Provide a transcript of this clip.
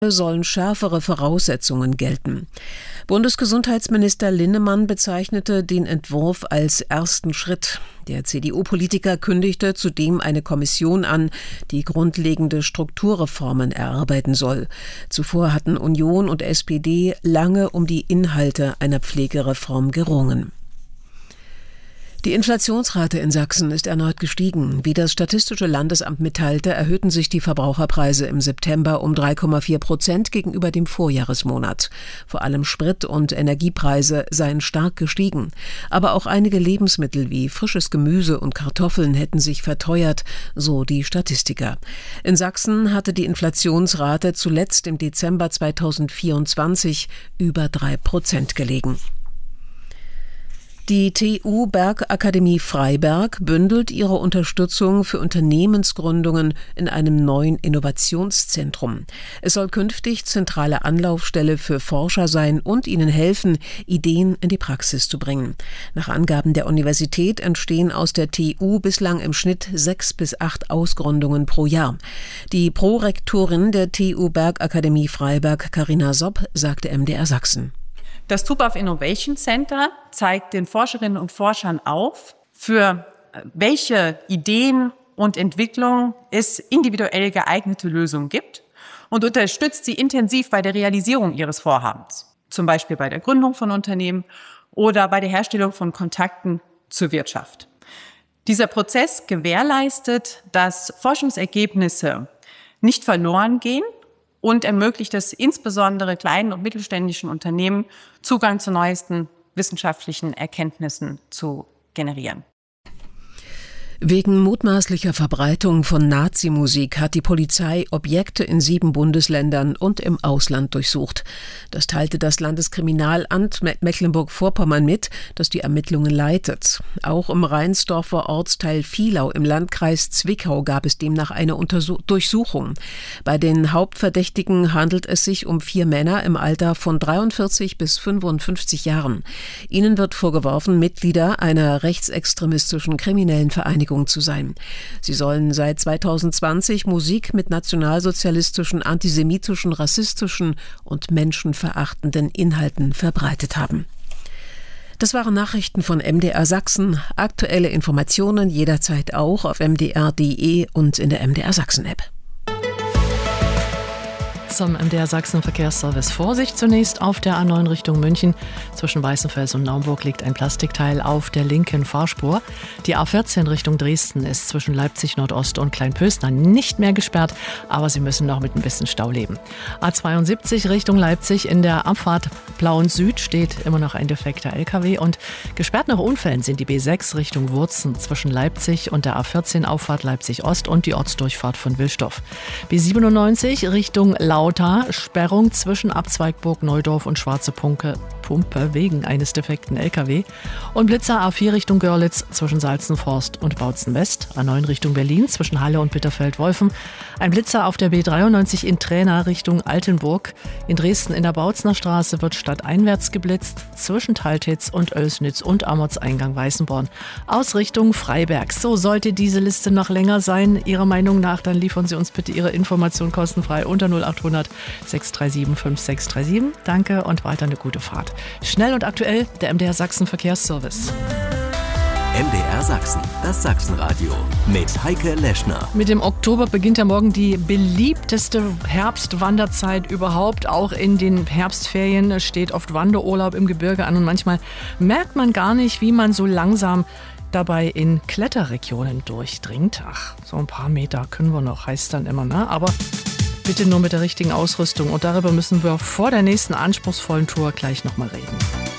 sollen schärfere Voraussetzungen gelten. Bundesgesundheitsminister Linnemann bezeichnete den Entwurf als ersten Schritt. Der CDU-Politiker kündigte zudem eine Kommission an, die grundlegende Strukturreformen erarbeiten soll. Zuvor hatten Union und SPD lange um die Inhalte einer Pflegereform gerungen. Die Inflationsrate in Sachsen ist erneut gestiegen. Wie das Statistische Landesamt mitteilte, erhöhten sich die Verbraucherpreise im September um 3,4% gegenüber dem Vorjahresmonat. Vor allem Sprit- und Energiepreise seien stark gestiegen. Aber auch einige Lebensmittel wie frisches Gemüse und Kartoffeln hätten sich verteuert, so die Statistiker. In Sachsen hatte die Inflationsrate zuletzt im Dezember 2024 über 3% gelegen. Die TU Bergakademie Freiberg bündelt ihre Unterstützung für Unternehmensgründungen in einem neuen Innovationszentrum. Es soll künftig zentrale Anlaufstelle für Forscher sein und ihnen helfen, Ideen in die Praxis zu bringen. Nach Angaben der Universität entstehen aus der TU bislang im Schnitt 6 bis 8 Ausgründungen pro Jahr. Die Prorektorin der TU Bergakademie Freiberg, Carina Sopp, sagte MDR Sachsen. Das Zubauf Innovation Center zeigt den Forscherinnen und Forschern auf, für welche Ideen und Entwicklungen es individuell geeignete Lösungen gibt und unterstützt sie intensiv bei der Realisierung ihres Vorhabens, zum Beispiel bei der Gründung von Unternehmen oder bei der Herstellung von Kontakten zur Wirtschaft. Dieser Prozess gewährleistet, dass Forschungsergebnisse nicht verloren gehen und ermöglicht es insbesondere kleinen und mittelständischen Unternehmen, Zugang zu neuesten wissenschaftlichen Erkenntnissen zu generieren. Wegen mutmaßlicher Verbreitung von Nazi-Musik hat die Polizei Objekte in 7 Bundesländern und im Ausland durchsucht. Das teilte das Landeskriminalamt Mecklenburg-Vorpommern mit, das die Ermittlungen leitet. Auch im Rheinsdorfer Ortsteil Vielau im Landkreis Zwickau gab es demnach eine Durchsuchung. Bei den Hauptverdächtigen handelt es sich um 4 Männer im Alter von 43 bis 55 Jahren. Ihnen wird vorgeworfen, Mitglieder einer rechtsextremistischen kriminellen Vereinigung zu sein. Sie sollen seit 2020 Musik mit nationalsozialistischen, antisemitischen, rassistischen und menschenverachtenden Inhalten verbreitet haben. Das waren Nachrichten von MDR Sachsen. Aktuelle Informationen jederzeit auch auf mdr.de und in der MDR Sachsen-App. Zum MDR Sachsen Verkehrsservice. Vorsicht zunächst auf der A9 Richtung München. Zwischen Weißenfels und Naumburg liegt ein Plastikteil auf der linken Fahrspur. Die A14 Richtung Dresden ist zwischen Leipzig Nordost und Kleinpösner nicht mehr gesperrt, aber Sie müssen noch mit ein bisschen Stau leben. A72 Richtung Leipzig in der Abfahrt Plauen Süd steht immer noch ein defekter LKW und gesperrt nach Unfällen sind die B6 Richtung Wurzen zwischen Leipzig und der A14 Auffahrt Leipzig Ost und die Ortsdurchfahrt von Willstoff. B97 Richtung Lauter, Sperrung zwischen Abzweigburg, Neudorf und Schwarze Pumpe wegen eines defekten LKW. Und Blitzer A4 Richtung Görlitz zwischen Salzenforst und Bautzen West. A9 Richtung Berlin zwischen Halle und Bitterfeld-Wolfen. Ein Blitzer auf der B93 in Träna Richtung Altenburg. In Dresden in der Bautzner Straße wird stadteinwärts geblitzt zwischen Taltitz und Oelsnitz und Ammertseingang Weißenborn. Aus Richtung Freiberg. So sollte diese Liste noch länger sein. Ihrer Meinung nach, dann liefern Sie uns bitte Ihre Information kostenfrei unter 0800 637 5637. Danke und weiter eine gute Fahrt. Schnell und aktuell, der MDR Sachsen Verkehrsservice. MDR Sachsen, das Sachsenradio mit Heike Leschner. Mit dem Oktober beginnt ja morgen die beliebteste Herbstwanderzeit überhaupt. Auch in den Herbstferien steht oft Wanderurlaub im Gebirge an und manchmal merkt man gar nicht, wie man so langsam dabei in Kletterregionen durchdringt. Ach, so ein paar Meter können wir noch, heißt dann immer, ne? Aber bitte nur mit der richtigen Ausrüstung und darüber müssen wir vor der nächsten anspruchsvollen Tour gleich nochmal reden.